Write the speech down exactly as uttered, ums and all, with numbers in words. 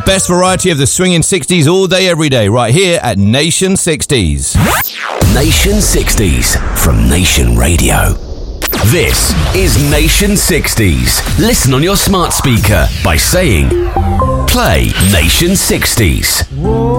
Best variety of the swinging sixties all day, every day, right here at Nation sixties. Nation sixties from Nation Radio. This is Nation sixties. Listen on your smart speaker by saying, play Nation sixties.